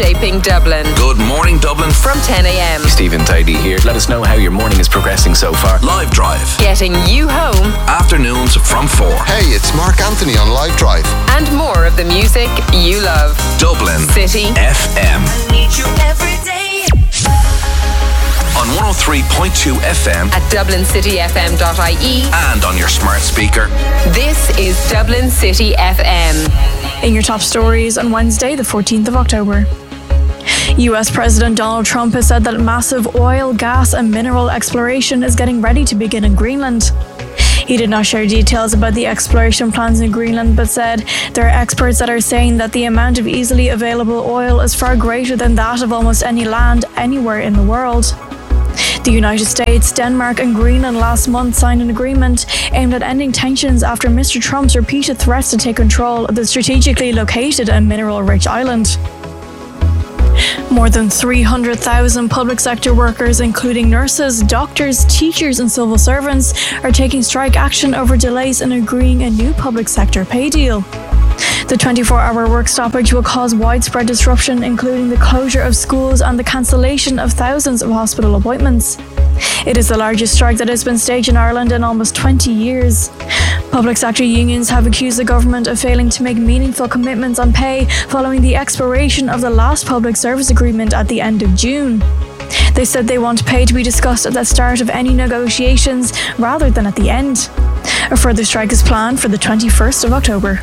Shaping Dublin. Good morning, Dublin. From 10 a.m. Stephen Tidy here. Let us know how your morning is progressing so far. Live Drive. Getting you home. Afternoons from 4. Hey, it's Mark Anthony on Live Drive. And more of the music you love. Dublin City FM. I need you every day. On 103.2 FM. At dublincityfm.ie. And on your smart speaker. This is Dublin City FM. In your top stories on Wednesday, the 14th of October. US President Donald Trump has said that massive oil, gas and mineral exploration is getting ready to begin in Greenland. He did not share details about the exploration plans in Greenland, but said there are experts that are saying that the amount of easily available oil is far greater than that of almost any land anywhere in the world. The United States, Denmark and Greenland last month signed an agreement aimed at ending tensions after Mr. Trump's repeated threats to take control of the strategically located and mineral-rich island. More than 300,000 public sector workers, including nurses, doctors, teachers and civil servants, are taking strike action over delays in agreeing a new public sector pay deal. The 24-hour work stoppage will cause widespread disruption, including the closure of schools and the cancellation of thousands of hospital appointments. It is the largest strike that has been staged in Ireland in almost 20 years. Public sector unions have accused the government of failing to make meaningful commitments on pay following the expiration of the last public service agreement at the end of June. They said they want pay to be discussed at the start of any negotiations rather than at the end. A further strike is planned for the 21st of October.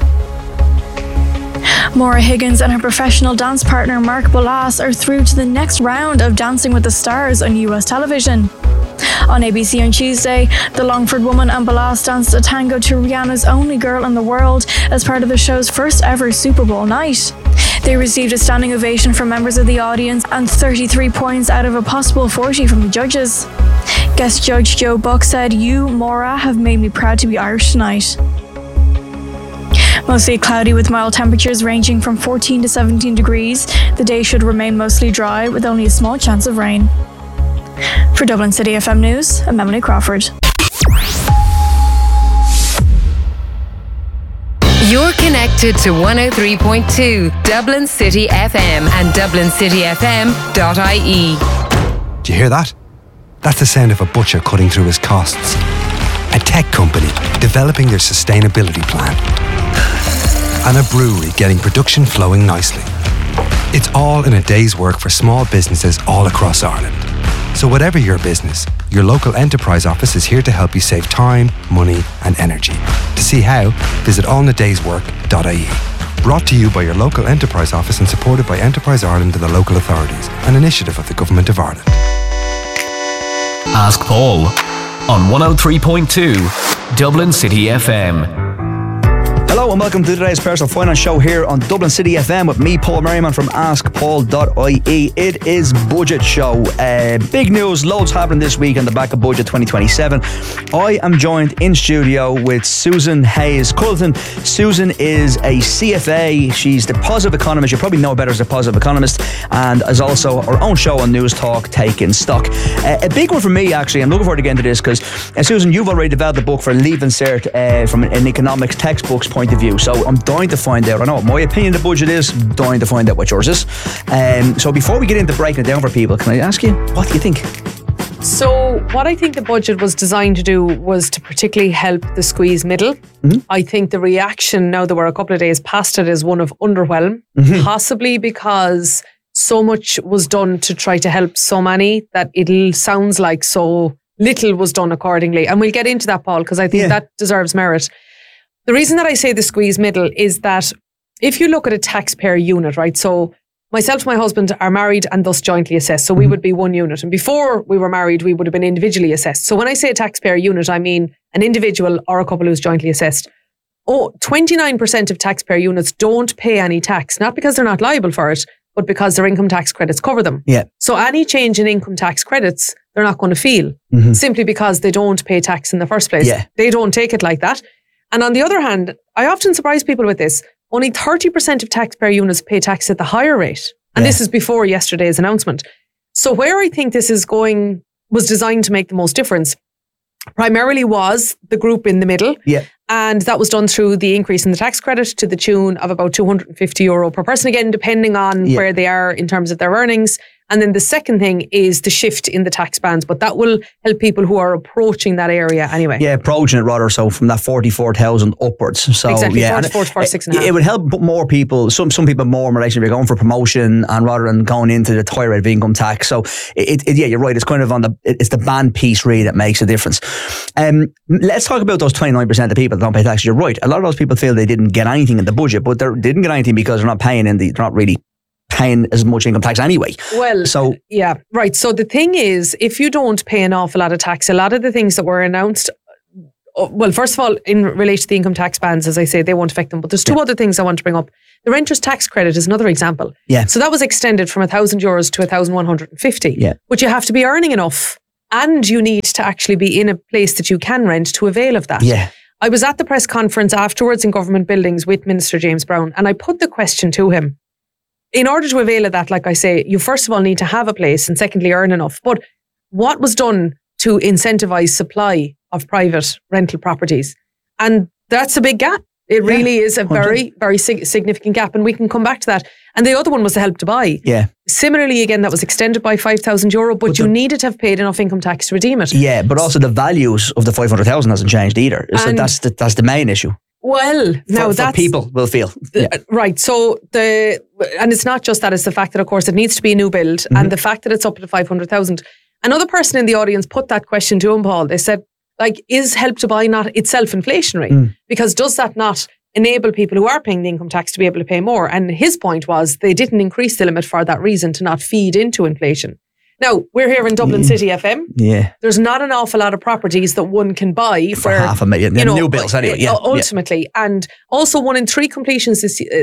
Maura Higgins and her professional dance partner Mark Bolas are through to the next round of Dancing with the Stars on US television. On ABC on Tuesday, the Longford woman and Bolas danced a tango to Rihanna's Only Girl in the World as part of the show's first ever Super Bowl night. They received a standing ovation from members of the audience and 33 points out of a possible 40 from the judges. Guest judge Joe Buck said, "You, Maura, have made me proud to be Irish tonight." Mostly cloudy with mild temperatures ranging from 14 to 17 degrees. The day should remain mostly dry with only a small chance of rain. For Dublin City FM News, I'm Emily Crawford. You're connected to 103.2 Dublin City FM and dublincityfm.ie. Do you hear that? That's the sound of a butcher cutting through his costs. A tech company developing their sustainability plan. And a brewery getting production flowing nicely. It's all in a day's work for small businesses all across Ireland. So whatever your business, your local enterprise office is here to help you save time, money and energy. To see how, visit allinadayswork.ie. Brought to you by your local enterprise office and supported by Enterprise Ireland and the local authorities, an initiative of the Government of Ireland. Ask Paul on 103.2 Dublin City FM. Hello and welcome to today's Personal Finance Show here on Dublin City FM with me, Paul Merriman from AskPaul.ie. It is Budget Show. Big news, loads happening this week on the back of Budget 2027. I am joined in studio with Susan Hayes-Culleton. Susan is a CFA. She's the positive economist. You probably know her better as a positive economist, and is also her own show on News Talk, Taking Stock. A big one for me, actually. I'm looking forward to getting into this because, Susan, you've already developed a book for Leaving Cert from an economics textbook's point of view. So I'm dying to find out. I know what my opinion of the budget is. I'm dying to find out what yours is. So before we get into breaking it down for people, can I ask you, what do you think? So what I think the budget was designed to do was to particularly help the squeeze middle. Mm-hmm. I think the reaction now that we're a couple of days past it is one of underwhelm, possibly because so much was done to try to help so many that it sounds like so little was done accordingly. And we'll get into that, Paul, because I think that deserves merit. The reason that I say the squeeze middle is that if you look at a taxpayer unit, right? So myself and my husband are married and thus jointly assessed. So we would be one unit. And before we were married, we would have been individually assessed. So when I say a taxpayer unit, I mean an individual or a couple who's jointly assessed. 29% of taxpayer units don't pay any tax, not because they're not liable for it, but because their income tax credits cover them. Yeah. So any change in income tax credits, they're not going to feel simply because they don't pay tax in the first place. Yeah. They don't take it like that. And on the other hand, I often surprise people with this. Only 30% of taxpayer units pay tax at the higher rate. And this is before yesterday's announcement. So where I think this is going was designed to make the most difference primarily was the group in the middle. Yeah. And that was done through the increase in the tax credit to the tune of about €250 per person, again, depending on where they are in terms of their earnings. And then the second thing is the shift in the tax bands, but that will help people who are approaching that area anyway. Yeah, approaching it rather, so from that 44,000 upwards. So exactly, yeah, 44 to 46.5. It would help more people, some people more in relation to going for promotion and rather than going into the higher rate of income tax. So yeah, you're right. It's kind of it's the band piece really that makes a difference. Let's talk about those 29% of people that don't pay taxes. You're right. A lot of those people feel they didn't get anything in the budget, but they didn't get anything because they're not really paying as much income tax anyway. Well, so yeah, right. So the thing is, if you don't pay an awful lot of tax, a lot of the things that were announced, well, first of all, in relation to the income tax bands, as I say, they won't affect them. But there's two other things I want to bring up. The renter's tax credit is another example. Yeah. So that was extended from €1,000 to 1,150. Yeah. But you have to be earning enough, and you need to actually be in a place that you can rent to avail of that. Yeah. I was at the press conference afterwards in government buildings with Minister James Brown, and I put the question to him. In order to avail of that, like I say, you first of all need to have a place and secondly earn enough. But what was done to incentivise supply of private rental properties? And that's a big gap. It really is a very, very significant gap. And we can come back to that. And the other one was the Help to Buy. Yeah. Similarly, again, that was extended by €5,000, but you needed to have paid enough income tax to redeem it. Yeah, but also the values of the 500,000 hasn't changed either. So that's the main issue. Well, now for people will feel. Right. So and it's not just that, it's the fact that, of course, it needs to be a new build and the fact that it's up to 500,000. Another person in the audience put that question to him, Paul. They said, like, is Help to Buy not itself inflationary? Because does that not enable people who are paying the income tax to be able to pay more? And his point was they didn't increase the limit for that reason, to not feed into inflation. Now, we're here in Dublin City FM. Yeah. There's not an awful lot of properties that one can buy for $500,000. New builds anyway. Yeah. Ultimately. Yeah. And also 1 in 3 completions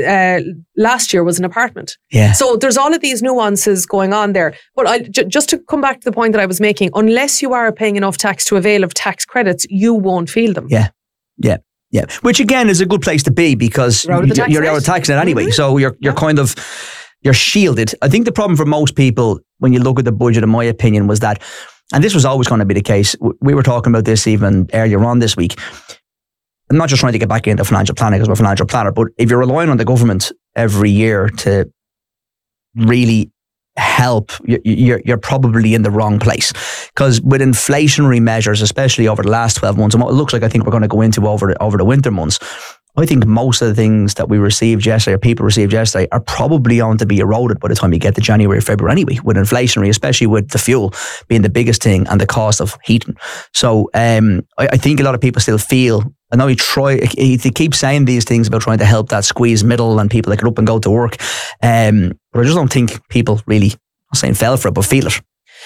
last year was an apartment. Yeah. So there's all of these nuances going on there. But just to come back to the point that I was making, unless you are paying enough tax to avail of tax credits, you won't feel them. Yeah. Yeah. Yeah. Which again is a good place to be because you're out of tax net anyway. So you're kind of, you're shielded. I think the problem for most people when you look at the budget, in my opinion, was that, and this was always going to be the case, we were talking about this even earlier on this week. I'm not just trying to get back into financial planning because we're a financial planner, but if you're relying on the government every year to really help, you're probably in the wrong place. Because with inflationary measures, especially over the last 12 months, and what it looks like I think we're going to go into over the winter months, I think most of the things that we received yesterday, or people received yesterday, are probably going to be eroded by the time you get to January or February anyway, with inflationary, especially with the fuel being the biggest thing and the cost of heating. So I think a lot of people still feel, I know he keeps saying these things about trying to help that squeeze middle and people that get up and go to work. But I just don't think people really, I'm not saying fell for it, but feel it.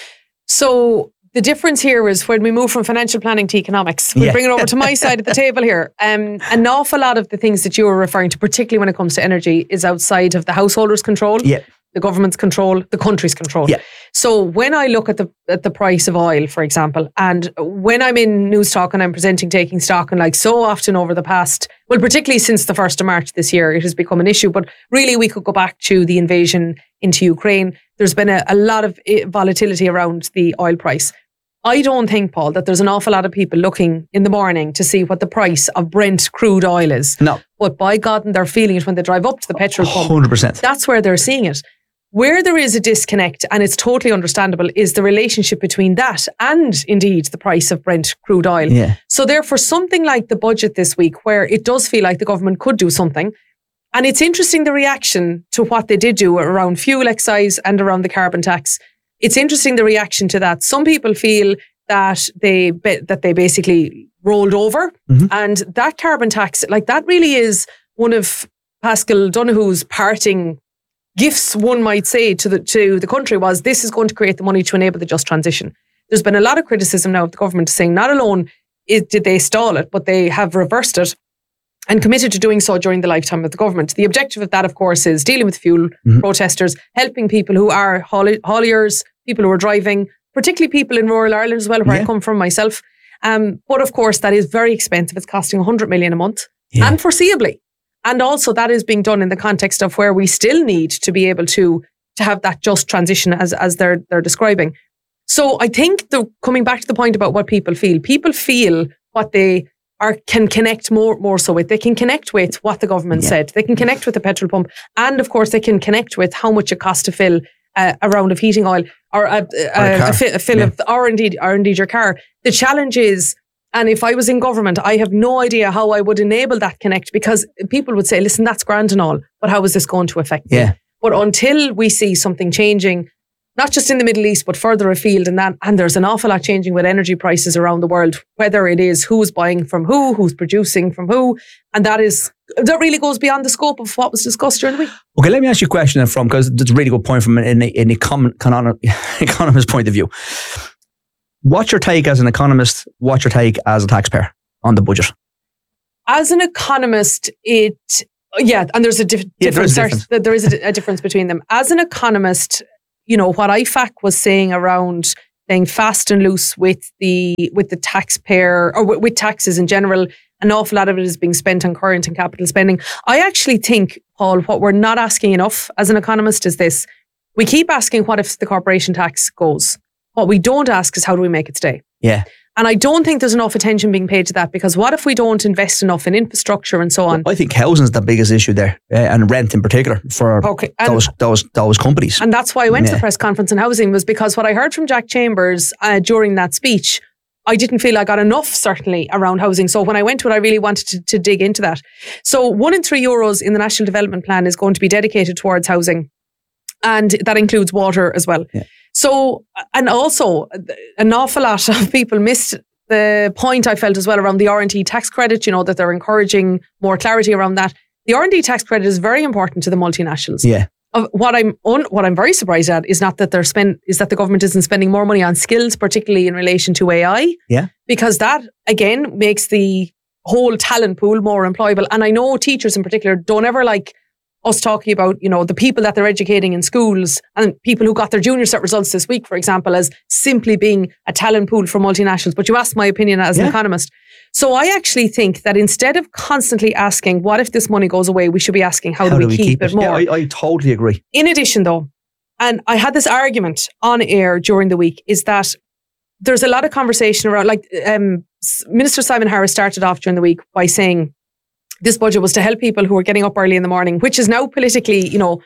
So the difference here is when we move from financial planning to economics, we bring it over to my side of the table here. An awful lot of the things that you were referring to, particularly when it comes to energy, is outside of the householder's control, the government's control, the country's control. Yeah. So when I look at the price of oil, for example, and when I'm in News Talk and I'm presenting Taking Stock, and like so often over the past, well, particularly since the 1st of March this year, it has become an issue, but really we could go back to the invasion into Ukraine. There's been a lot of volatility around the oil price. I don't think, Paul, that there's an awful lot of people looking in the morning to see what the price of Brent crude oil is. No. But by God, and they're feeling it when they drive up to the petrol pump. 100%. That's where they're seeing it. Where there is a disconnect, and it's totally understandable, is the relationship between that and indeed the price of Brent crude oil. Yeah. So therefore, something like the budget this week, where it does feel like the government could do something, and it's interesting the reaction to what they did do around fuel excise and around the carbon tax. It's interesting the reaction to that. Some people feel that they basically rolled over, and that carbon tax, like that really is one of Paschal Donohoe's parting gifts, one might say, to the country, was this is going to create the money to enable the just transition. There's been a lot of criticism now of the government saying not alone did they stall it, but they have reversed it and committed to doing so during the lifetime of the government. The objective of that, of course, is dealing with fuel protesters, helping people who are hauliers, people who are driving, particularly people in rural Ireland as well, where I come from myself. But of course, that is very expensive. It's costing 100 million a month, and foreseeably. And also that is being done in the context of where we still need to be able to have that just transition as they're describing. So I think coming back to the point about what people feel what they can connect more so with. They can connect with what the government said. They can connect with the petrol pump. And of course, they can connect with how much it costs to fill a round of heating oil or a fill of, or indeed your car. The challenge is, and if I was in government, I have no idea how I would enable that connect, because people would say, listen, that's grand and all, but how is this going to affect me? But until we see something changing, not just in the Middle East, but further afield, and there's an awful lot changing with energy prices around the world, whether it is who's buying from who's producing from who, and that really goes beyond the scope of what was discussed during the week. Okay, let me ask you a question then, because it's a really good point from an economist point of view. What's your take as an economist? What's your take as a taxpayer on the budget? As an economist, and there's a difference. There is a difference between them. As an economist, what IFAC was saying around being fast and loose with the taxpayer, or with taxes in general, an awful lot of it is being spent on current and capital spending. I actually think, Paul, what we're not asking enough as an economist is this. We keep asking, what if the corporation tax goes? What we don't ask is, how do we make it stay? Yeah. And I don't think there's enough attention being paid to that, because what if we don't invest enough in infrastructure and so on? I think housing is the biggest issue there, and rent in particular for those companies. And that's why I went to the press conference on housing, was because what I heard from Jack Chambers during that speech, I didn't feel I got enough, certainly, around housing. So when I went to it, I really wanted to dig into that. So €1 in 3 in the National Development Plan is going to be dedicated towards housing. And that includes water as well. Yeah. So, and also an awful lot of people missed the point, I felt, as well, around the R&D tax credit, that they're encouraging more clarity around that. The R&D tax credit is very important to the multinationals. Yeah. What I'm very surprised at is not that is that the government isn't spending more money on skills, particularly in relation to AI. Yeah. Because that, again, makes the whole talent pool more employable. And I know teachers in particular don't ever like us talking about, the people that they're educating in schools and people who got their junior cert results this week, for example, as simply being a talent pool for multinationals. But you asked my opinion as an economist. So I actually think that instead of constantly asking, what if this money goes away, we should be asking, how do we keep it more? Yeah, I totally agree. In addition, though, and I had this argument on air during the week, is that there's a lot of conversation around, Minister Simon Harris started off during the week by saying, this budget was to help people who are getting up early in the morning, which is now politically,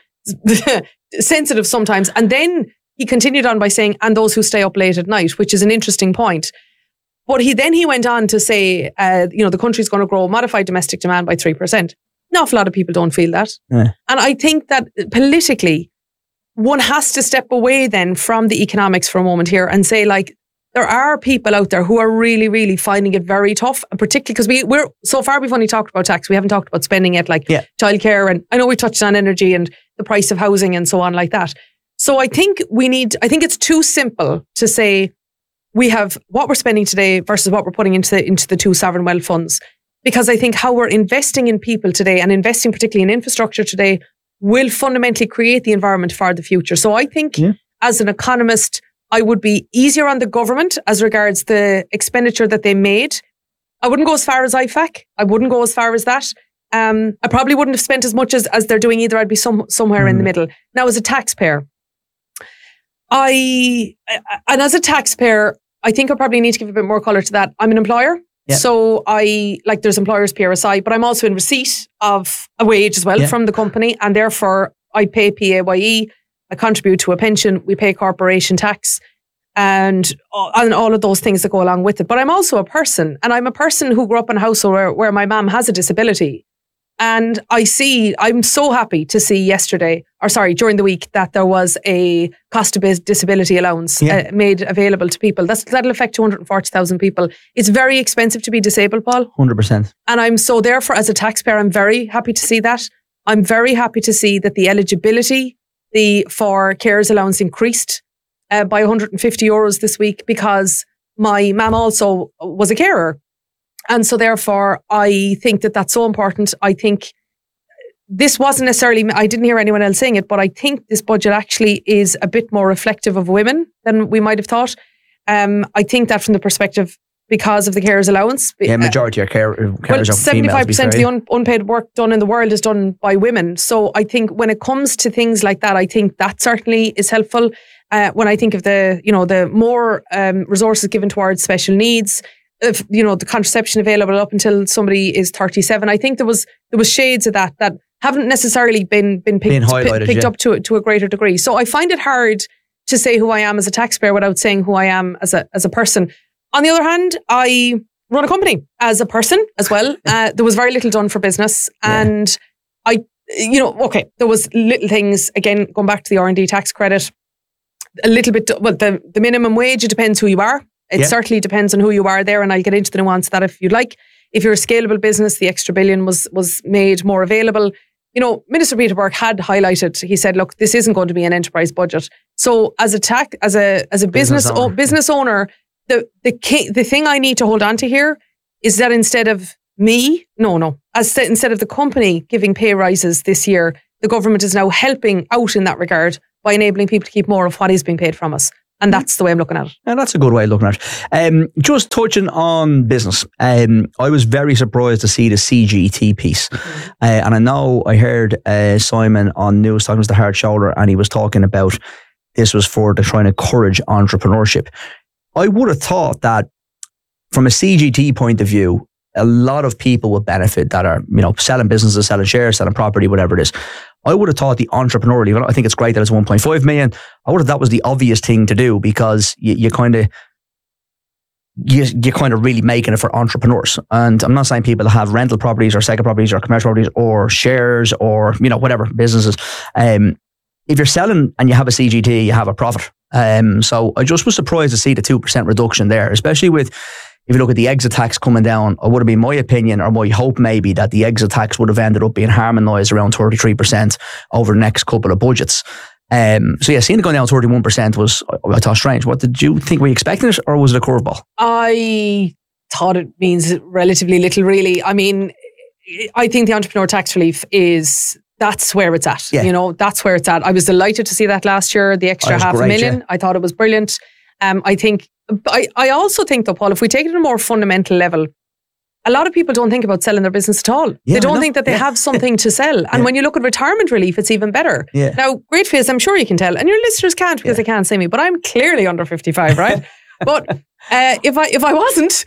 sensitive sometimes. And then he continued on by saying, and those who stay up late at night, which is an interesting point. But he went on to say, the country's going to grow modified domestic demand by 3%. An awful lot of people don't feel that. Yeah. And I think that politically, one has to step away then from the economics for a moment here and say, there are people out there who are really, really finding it very tough, and particularly because we're so far we've only talked about tax. We haven't talked about spending yet, childcare, and I know we touched on energy and the price of housing and so on like that. So I think it's too simple to say we have what we're spending today versus what we're putting into the two sovereign wealth funds, because I think how we're investing in people today and investing particularly in infrastructure today will fundamentally create the environment for the future. So I think as an economist, I would be easier on the government as regards the expenditure that they made. I wouldn't go as far as IFAC. I wouldn't go as far as that. I probably wouldn't have spent as much as they're doing either. I'd be somewhere in the middle. Now, as a taxpayer, I think I probably need to give a bit more colour to that. I'm an employer. Yeah. So there's employers PRSI, but I'm also in receipt of a wage as well from the company, and therefore I pay PAYE. I contribute to a pension, we pay corporation tax, and all of those things that go along with it. But I'm also a person, and I'm a person who grew up in a household where my mum has a disability. And I'm so happy to see during the week, that there was a cost of disability allowance made available to people. That'll affect 240,000 people. It's very expensive to be disabled, Paul. 100%. And therefore, as a taxpayer, I'm very happy to see that. I'm very happy to see that the eligibility for carers allowance increased by €150 this week, because my mum also was a carer. And so therefore, I think that that's so important. I think this wasn't necessarily, I didn't hear anyone else saying it, but I think this budget actually is a bit more reflective of women than we might have thought. I think that from the perspective, because of the carers allowance. Majority of carers are 75% of the unpaid work done in the world is done by women. So I think when it comes to things like that, I think that certainly is helpful. When I think of the more resources given towards special needs, the contraception available up until somebody is 37. I think there was shades of that haven't necessarily been picked up to a greater degree. So I find it hard to say who I am as a taxpayer without saying who I am as a person. On the other hand, I run a company as a person as well. There was very little done for business, and there was little things, again, going back to the R&D tax credit, a little bit, the minimum wage, it depends who you are. It certainly depends on who you are there, and I'll get into the nuance of that if you'd like. If you're a scalable business, the extra billion was made more available. Minister Peter Burke had highlighted, he said, look, this isn't going to be an enterprise budget. So as a business owner, the thing I need to hold on to here is that instead of the company giving pay rises this year, the government is now helping out in that regard by enabling people to keep more of what is being paid from us. And that's the way I'm looking at it. And that's a good way of looking at it. Just touching on business, I was very surprised to see the CGT piece. And I know I heard Simon on News talking to the Hard Shoulder, and he was talking about this was for trying to encourage entrepreneurship. I would have thought that from a CGT point of view, a lot of people would benefit that are, selling businesses, selling shares, selling property, whatever it is. I would have thought the entrepreneurial, even I think it's great that it's 1.5 million. I would have that was the obvious thing to do, because you're kind of really making it for entrepreneurs. And I'm not saying people that have rental properties or second properties or commercial properties or shares or, whatever businesses. If you're selling and you have a CGT, you have a profit. So I just was surprised to see the 2% reduction there, especially with, if you look at the exit tax coming down, it would have been my opinion or my hope maybe that the exit tax would have ended up being harmonised around 33% over the next couple of budgets. Seeing it going down 31% was, I thought, strange. What did you think? Were you expecting it, or was it a curveball? I thought it means relatively little, really. I mean, I think the entrepreneur tax relief that's where it's at. Yeah. That's where it's at. I was delighted to see that last year, the extra $500,000. Yeah. I thought it was brilliant. I also think though, Paul, if we take it at a more fundamental level, a lot of people don't think about selling their business at all. Yeah, they don't think that they have something to sell. And when you look at retirement relief, it's even better. Yeah. Now, great face, I'm sure you can tell, and your listeners can't because they can't see me, but I'm clearly under 55, right? But if I wasn't,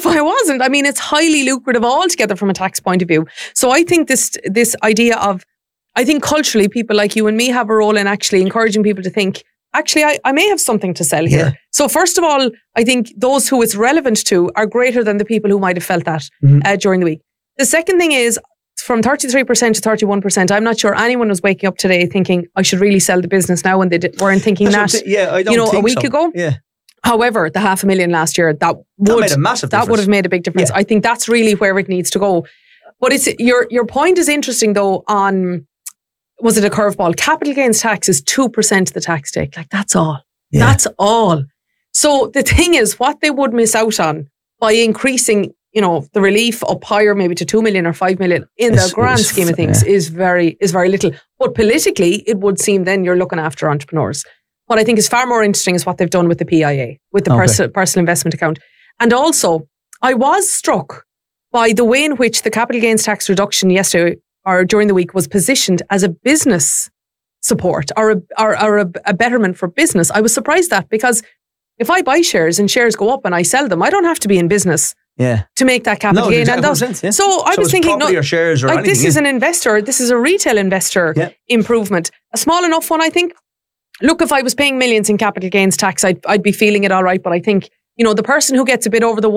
I mean, it's highly lucrative altogether from a tax point of view. So I think this idea of, I think culturally people like you and me have a role in actually encouraging people to think, actually, I may have something to sell here. Yeah. So first of all, I think those who it's relevant to are greater than the people who might have felt that during the week. The second thing is, from 33% to 31%, I'm not sure anyone was waking up today thinking, I should really sell the business now, and they weren't thinking that I don't think a week ago. Yeah. However, the $500,000 last year, that would have made a big difference. Yeah. I think that's really where it needs to go. But it's your point is interesting though on, was it a curveball? Capital gains tax is 2% of the tax take. Like, that's all. Yeah. That's all. So the thing is, what they would miss out on by increasing, the relief up higher, maybe to 2 million or 5 million in the grand scheme of things is very little. But politically, it would seem then you're looking after entrepreneurs. What I think is far more interesting is what they've done with the PIA, with the personal investment account. And also, I was struck by the way in which the capital gains tax reduction yesterday or during the week was positioned as a business support or a betterment for business. I was surprised that, because if I buy shares and shares go up and I sell them, I don't have to be in business to make that capital gain. And so I was thinking, or shares or like anything, this is an investor, this is a retail investor improvement, a small enough one, I think. Look, if I was paying millions in capital gains tax, I'd be feeling it all right. But I think, the person who gets a bit over the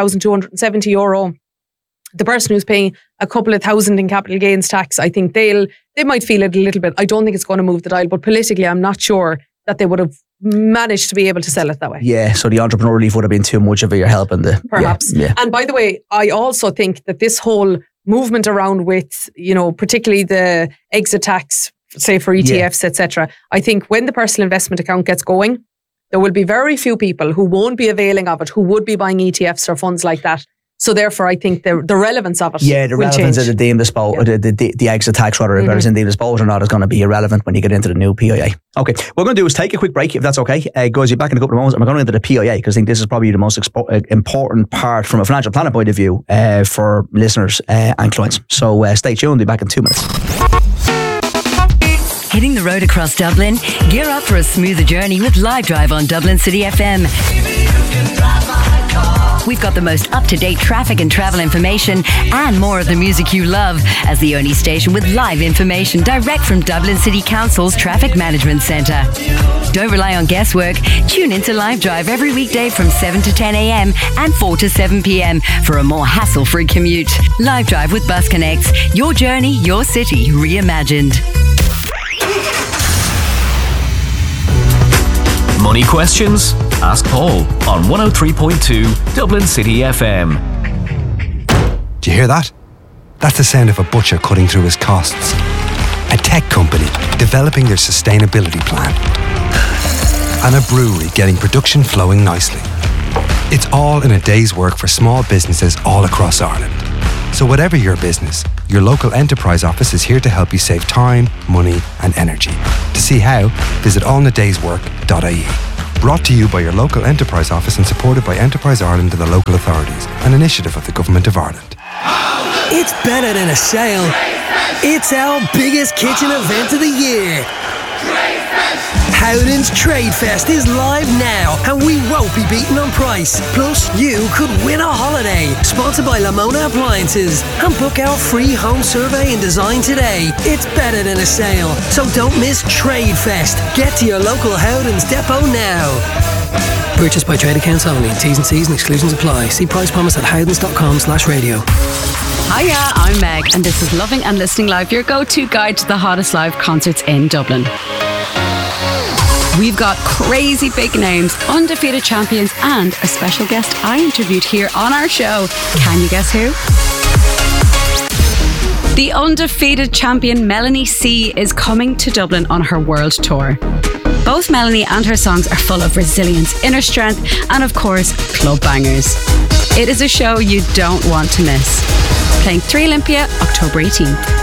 €1,270, the person who's paying a couple of thousand in capital gains tax, I think they might feel it a little bit. I don't think it's going to move the dial, but politically, I'm not sure that they would have managed to be able to sell it that way. Yeah, so the entrepreneur relief would have been too much of your help in the... Perhaps. Yeah. And by the way, I also think that this whole movement around with, particularly the exit tax, say for ETFs, etc., I think when the personal investment account gets going, there will be very few people who won't be availing of it, who would be buying ETFs or funds like that. So therefore, I think the relevance of it the relevance of the deemed disposal, the exit tax, whether it's in deemed disposal or not, is going to be irrelevant when you get into the new PIA. Okay, what we're going to do is take a quick break, if that's okay. Guys, you're back in a couple of moments, and we're going into the PIA, because I think this is probably the most important part from a financial planning point of view for listeners and clients. So stay tuned, we'll be back in 2 minutes. Hitting the road across Dublin? Gear up for a smoother journey with Live Drive on Dublin City FM. We've got the most up-to-date traffic and travel information and more of the music you love as the only station with live information direct from Dublin City Council's Traffic Management Centre. Don't rely on guesswork. Tune into Live Drive every weekday from 7 to 10 a.m. and 4 to 7 p.m. for a more hassle-free commute. Live Drive with Bus Connects. Your journey, your city, reimagined. Money questions? Ask Paul on 103.2 Dublin City FM. Do you hear that? That's the sound of a butcher cutting through his costs. A tech company developing their sustainability plan. And a brewery getting production flowing nicely. It's all in a day's work for small businesses all across Ireland. So whatever your business, your local enterprise office is here to help you save time, money and energy. To see how, visit allinadayswork.ie. Brought to you by your local enterprise office and supported by Enterprise Ireland and the local authorities, an initiative of the Government of Ireland. It's better than a sale. It's our biggest kitchen event of the year. Howden's Trade Fest is live now and we won't be beaten on price. Plus, you could win a holiday. Sponsored by Lamona Appliances. And book our free home survey and design today. It's better than a sale. So don't miss Trade Fest. Get to your local Howden's depot now. Purchased by trade accounts only. T's and C's and exclusions apply. See price promise at howdens.com/radio. Hiya, I'm Meg and this is Loving and Listening Live, your go-to guide to the hottest live concerts in Dublin. We've got crazy big names, undefeated champions and a special guest I interviewed here on our show. Can you guess who? The undefeated champion Melanie C is coming to Dublin on her world tour. Both Melanie and her songs are full of resilience, inner strength and of course club bangers. It is a show you don't want to miss. Playing 3 Olympia, October 18th.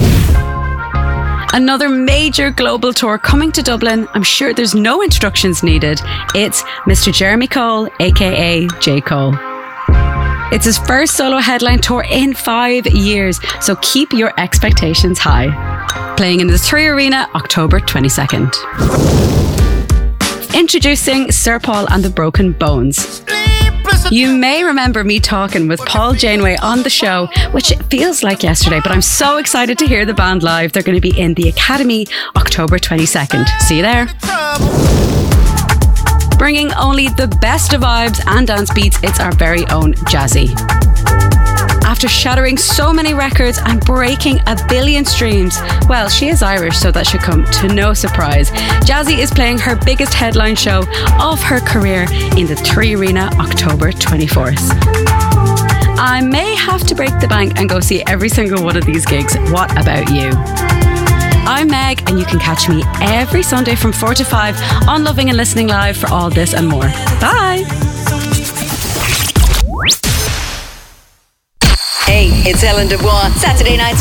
Another major global tour coming to Dublin. I'm sure there's no introductions needed. It's Mr. Jeremy Cole, aka J. Cole. It's his first solo headline tour in 5 years, so keep your expectations high. Playing in the 3 Arena, October 22nd. Introducing Sir Paul and the Broken Bones. You may remember me talking with Paul Janeway on the show, which feels like yesterday, but I'm so excited to hear the band live. They're going to be in the Academy October 22nd. See you there. Bringing only the best of vibes and dance beats, it's our very own Jazzy. After shattering so many records and breaking 1 billion streams, well, she is Irish, so that should come to no surprise. Jazzy is playing her biggest headline show of her career in the 3 Arena, October 24th. I may have to break the bank and go see every single one of these gigs. What about you? I'm Meg, and you can catch me every Sunday from 4 to 5 on Loving and Listening Live for all this and more. Bye! Hey, it's Ellen DeBois. Saturday nights